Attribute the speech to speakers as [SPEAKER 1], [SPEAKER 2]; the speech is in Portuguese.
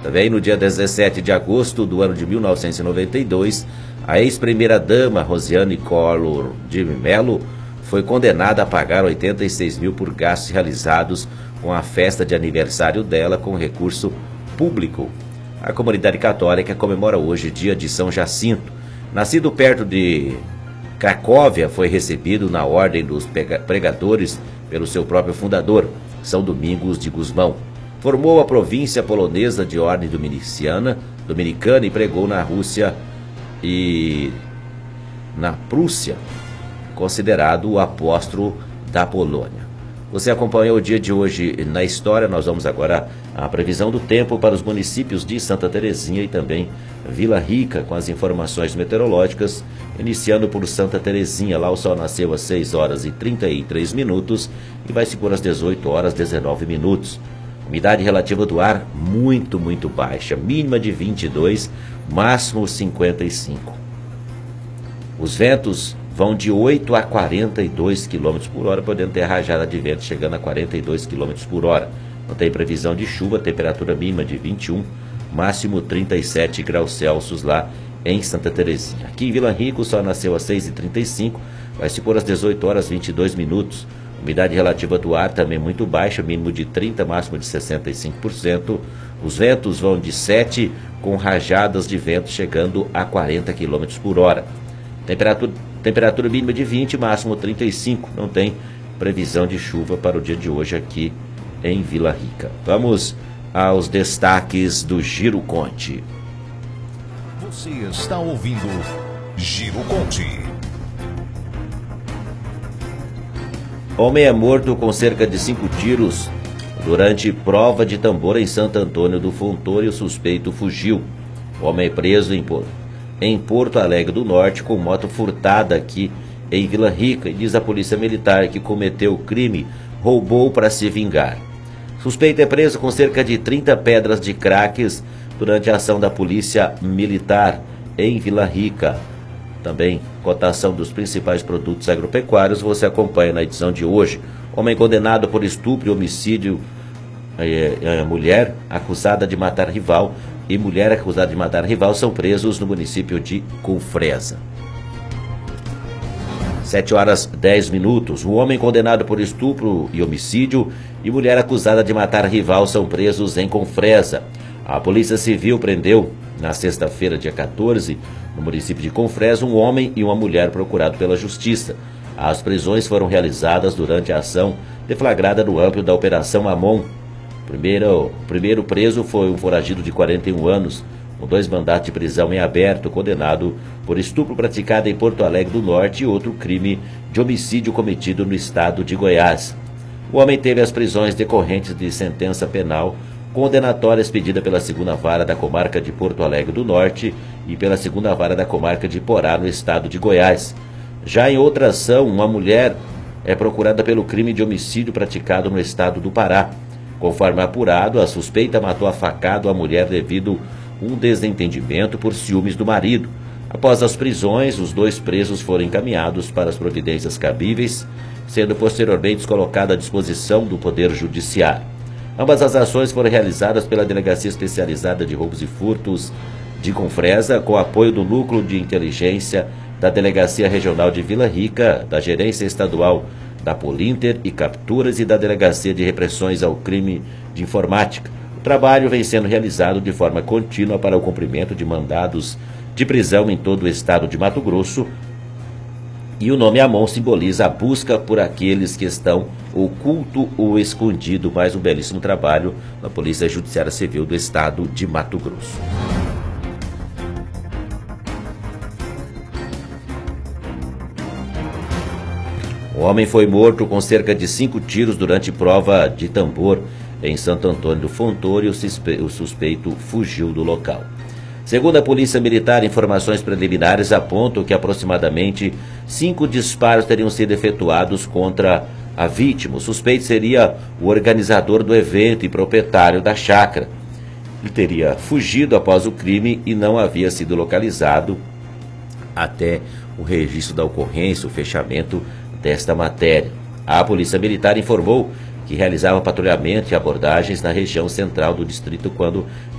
[SPEAKER 1] Também no dia 17 de agosto do ano de 1992, a ex-primeira-dama Rosiane Collor de Mello foi condenada a pagar 86 mil por gastos realizados com a festa de aniversário dela com recurso público. A comunidade católica comemora hoje dia de São Jacinto. Nascido perto de Cracóvia, foi recebido na Ordem dos Pregadores pelo seu próprio fundador, São Domingos de Gusmão. Formou a província polonesa de Ordem Dominicana e pregou na Rússia e na Prússia, considerado o apóstolo da Polônia. Você acompanhou o dia de hoje na história. Nós vamos agora à previsão do tempo para os municípios de Santa Terezinha e também Vila Rica, com as informações meteorológicas, iniciando por Santa Terezinha. Lá o sol nasceu às 6 horas e 33 minutos e vai se pôr às 18 horas e 19 minutos. Umidade relativa do ar muito baixa, mínima de 22, máximo 55. Os ventos vão de 8 a 42 km por hora, podendo ter rajada de vento chegando a 42 km por hora. Não tem previsão de chuva, temperatura mínima de 21, máximo 37 graus Celsius lá em Santa Terezinha. Aqui em Vila Rica, o sol nasceu às 6h35, vai se pôr às 18 horas e 22 minutos. Umidade relativa do ar também muito baixa, mínimo de 30, máximo de 65%. Os ventos vão de 7, com rajadas de vento chegando a 40 km por hora. Temperatura mínima de 20, máximo 35. Não tem previsão de chuva para o dia de hoje aqui em Vila Rica. Vamos aos destaques do Giro Conte.
[SPEAKER 2] Você está ouvindo Giro Conte.
[SPEAKER 1] Homem é morto com cerca de 5 tiros durante prova de tambor em Santo Antônio do Fontoura e o suspeito fugiu. O homem é preso em Porto Alegre do Norte com moto furtada aqui em Vila Rica e diz a polícia militar que cometeu o crime, roubou para se vingar. Suspeito é preso com cerca de 30 pedras de craques durante a ação da polícia militar em Vila Rica. Também cotação dos principais produtos agropecuários você acompanha na edição de hoje. Homem condenado por estupro e homicídio, mulher acusada de matar rival e mulher acusada de matar rival são presos no município de Confresa. 7 horas 10 minutos. Um homem condenado por estupro e homicídio e mulher acusada de matar rival são presos em Confresa. A Polícia Civil prendeu na sexta-feira, dia 14, no município de Confresa, um homem e uma mulher procurados pela Justiça. As prisões foram realizadas durante a ação deflagrada no âmbito da Operação Amon. O primeiro preso foi um foragido de 41 anos, com 2 mandatos de prisão em aberto, condenado por estupro praticado em Porto Alegre do Norte e outro crime de homicídio cometido no estado de Goiás. O homem teve as prisões decorrentes de sentença penal condenatória expedida pela 2ª Vara da Comarca de Porto Alegre do Norte e pela 2ª Vara da Comarca de Porá, no estado de Goiás. Já em outra ação, uma mulher é procurada pelo crime de homicídio praticado no estado do Pará. Conforme apurado, a suspeita matou a facada a mulher devido a um desentendimento por ciúmes do marido. Após as prisões, os 2 presos foram encaminhados para as providências cabíveis, sendo posteriormente colocados à disposição do Poder Judiciário. Ambas as ações foram realizadas pela Delegacia Especializada de Roubos e Furtos de Confresa, com apoio do Núcleo de Inteligência da Delegacia Regional de Vila Rica, da Gerência Estadual da Polinter e Capturas e da Delegacia de Repressões ao Crime de Informática. O trabalho vem sendo realizado de forma contínua para o cumprimento de mandados de prisão em todo o estado de Mato Grosso, e o nome Amon simboliza a busca por aqueles que estão oculto ou escondido. Mais um belíssimo trabalho da Polícia Judiciária Civil do estado de Mato Grosso. O homem foi morto com cerca de 5 tiros durante prova de tambor em Santo Antônio do Fontoura e o suspeito fugiu do local. Segundo a Polícia Militar, informações preliminares apontam que aproximadamente 5 disparos teriam sido efetuados contra a vítima. O suspeito seria o organizador do evento e proprietário da chácara. Ele teria fugido após o crime e não havia sido localizado até o registro da ocorrência, o fechamento desta matéria. A Polícia Militar informou que realizava patrulhamento e abordagens na região central do distrito quando